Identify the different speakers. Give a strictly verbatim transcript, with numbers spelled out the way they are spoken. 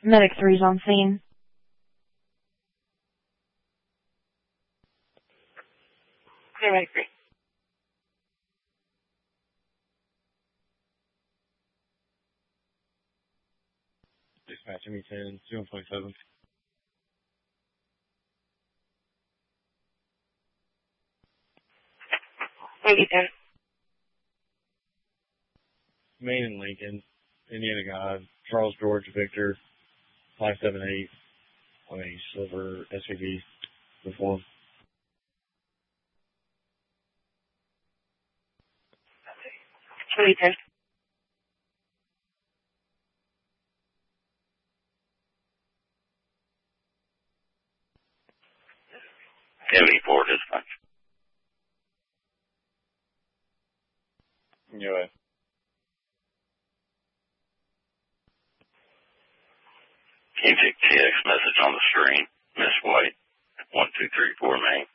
Speaker 1: Medic three's on scene.
Speaker 2: Clear Medic three.
Speaker 3: Dispatch M E ten, zero point seven.
Speaker 2: M E ten.
Speaker 3: Main and Lincoln, Indiana God, Charles George Victor, five seven eight on a silver S U V uniform.
Speaker 2: M E ten.
Speaker 4: M E four dispatch.
Speaker 3: U S
Speaker 4: Can you take T X message on the screen? Miss White, one two three four Main.